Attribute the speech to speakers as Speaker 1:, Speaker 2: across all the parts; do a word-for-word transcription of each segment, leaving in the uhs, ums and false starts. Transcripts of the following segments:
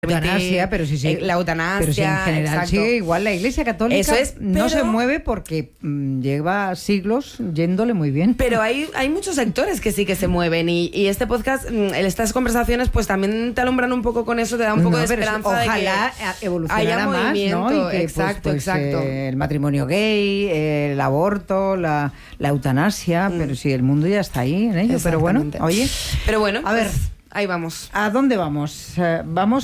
Speaker 1: Eutanasia, pero sí, sí.
Speaker 2: La eutanasia,
Speaker 1: pero sí, en general,
Speaker 2: exacto.
Speaker 1: sí, igual la Iglesia Católica
Speaker 2: Eso es,
Speaker 1: no
Speaker 2: pero,
Speaker 1: se mueve porque mmm, lleva siglos yéndole muy bien.
Speaker 2: Pero hay, hay muchos sectores que sí que se mueven y, y este podcast, estas conversaciones pues también te alumbran un poco con eso, te da un poco
Speaker 1: no,
Speaker 2: de esperanza
Speaker 1: ojalá
Speaker 2: de que
Speaker 1: evolucionara
Speaker 2: haya
Speaker 1: más,
Speaker 2: movimiento,
Speaker 1: ¿no? Y que,
Speaker 2: exacto,
Speaker 1: pues, pues,
Speaker 2: exacto.
Speaker 1: Eh, el matrimonio gay, eh, el aborto, la, la eutanasia, mm. pero sí, el mundo ya está ahí en ello, pero bueno, oye.
Speaker 2: Pero bueno,
Speaker 1: a ver.
Speaker 2: Pues, ahí vamos.
Speaker 1: ¿A dónde vamos? Uh, vamos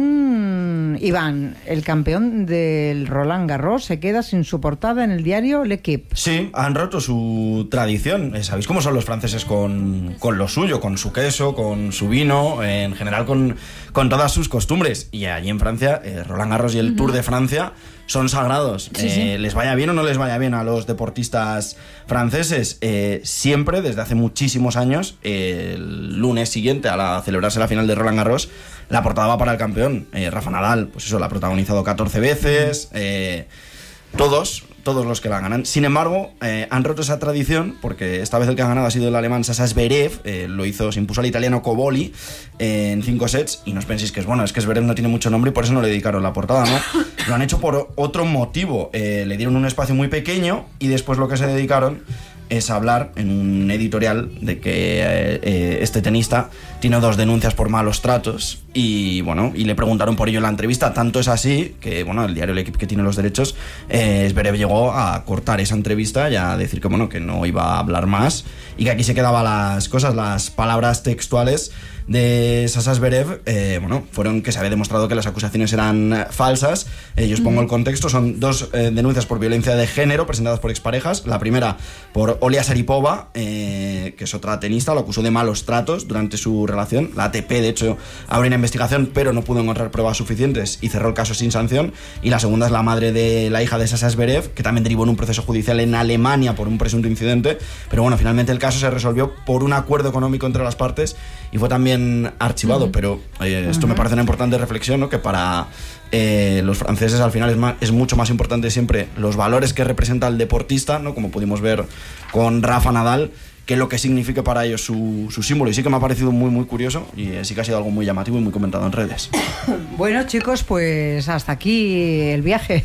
Speaker 1: con Iván, el campeón del Roland Garros, se queda sin su portada en el diario L'Equipe.
Speaker 3: Sí, han roto su tradición. ¿Sabéis cómo son los franceses con, con lo suyo? Con su queso, con su vino, eh, en general con, con todas sus costumbres. Y allí en Francia, eh, Roland Garros y el uh-huh. Tour de Francia son sagrados. Sí, eh, sí. Les vaya bien o no les vaya bien a los deportistas franceses, eh, siempre, desde hace muchísimos años, eh, el lunes siguiente a la, a celebrarse la final de Roland Garros, la portada va para el campeón. eh, Rafa Nadal, pues eso, la ha protagonizado catorce veces. eh, todos todos los que la ganan. Sin embargo, eh, han roto esa tradición, porque esta vez el que ha ganado ha sido el alemán Sasa Zverev. eh, lo hizo, se impuso al italiano Coboli eh, en cinco sets, y no os penséis que es bueno, es que Zverev no tiene mucho nombre y por eso no le dedicaron la portada, ¿no? Lo han hecho por otro motivo. eh, le dieron un espacio muy pequeño y después lo que se dedicaron es hablar en un editorial de que eh, eh, este tenista tiene dos denuncias por malos tratos y bueno, y le preguntaron por ello en la entrevista. Tanto es así que bueno, el diario L'Equipe, que tiene los derechos, eh, Zverev llegó a cortar esa entrevista y a decir que bueno, que no iba a hablar más y que aquí se quedaban las cosas, las palabras textuales de Sasa Zverev, eh, bueno, fueron que se había demostrado que las acusaciones eran falsas. Eh, yo os pongo el contexto, son dos eh, denuncias por violencia de género presentadas por exparejas. La primera por Olia Saripova, eh, que es otra tenista, lo acusó de malos tratos durante su relación. La A T P, de hecho, abrió una investigación, pero no pudo encontrar pruebas suficientes y cerró el caso sin sanción. Y la segunda es la madre de la hija de Sasa Zverev, que también derivó en un proceso judicial en Alemania por un presunto incidente, pero bueno, finalmente el caso se resolvió por un acuerdo económico entre las partes y fue también archivado. Uh-huh. Pero eh, esto uh-huh. me parece una importante reflexión, ¿no? Que para eh, los franceses al final es, más, es mucho más importante siempre los valores que representa el deportista, ¿no? Como pudimos ver con Rafa Nadal, que lo que significa para ellos su, su símbolo. Y sí que me ha parecido muy muy curioso y eh, sí que ha sido algo muy llamativo y muy comentado en redes.
Speaker 1: Bueno, chicos, pues hasta aquí el viaje.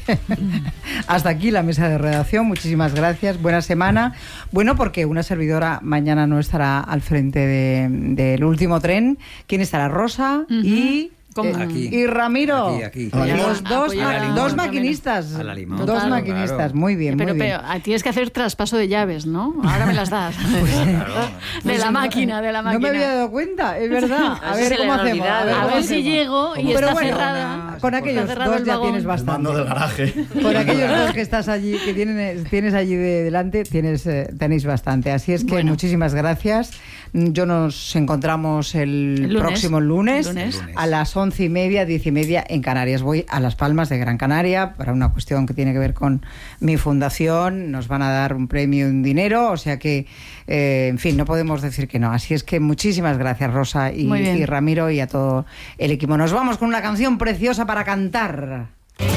Speaker 1: Hasta aquí la mesa de redacción. Muchísimas gracias, buena semana. Bueno, porque una servidora mañana no estará al frente del de, último tren. ¿Quién estará? Rosa uh-huh. y...
Speaker 4: Aquí.
Speaker 1: Y Ramiro,
Speaker 4: aquí, aquí.
Speaker 1: Los dos,
Speaker 2: ma-
Speaker 1: dos maquinistas,
Speaker 4: a la limón.
Speaker 1: dos
Speaker 4: Total,
Speaker 1: maquinistas,
Speaker 4: claro.
Speaker 1: muy bien,
Speaker 5: pero,
Speaker 1: muy bien.
Speaker 5: pero tienes que hacer traspaso de llaves, ¿no? Ahora me las das.
Speaker 4: Pues, claro.
Speaker 5: De la máquina, de la máquina.
Speaker 1: No me había dado cuenta, es verdad. A ver cómo hacemos. A ver,
Speaker 5: a ver si llego y
Speaker 1: pero
Speaker 5: está
Speaker 1: bueno,
Speaker 5: cerrada.
Speaker 1: Con aquellos dos ya tienes bastante.
Speaker 3: El mando del garaje.
Speaker 1: Con aquellos dos que estás allí, que tienes, tienes allí de delante, tienes, eh, tenéis bastante. Así es que bueno, muchísimas gracias. Yo nos encontramos el, el lunes, próximo lunes, lunes a las once y media, diez y media en Canarias. Voy a Las Palmas de Gran Canaria para una cuestión que tiene que ver con mi fundación. Nos van a dar un premio, un dinero, o sea que, eh, en fin, no podemos decir que no. Así es que muchísimas gracias, Rosa y, y Ramiro, y a todo el equipo. Nos vamos con una canción preciosa para cantar.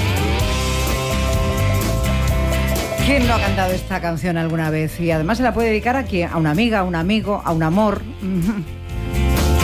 Speaker 1: ¿Quién no ha cantado esta canción alguna vez? Y además se la puede dedicar a, quien, a una amiga, a un amigo, a un amor.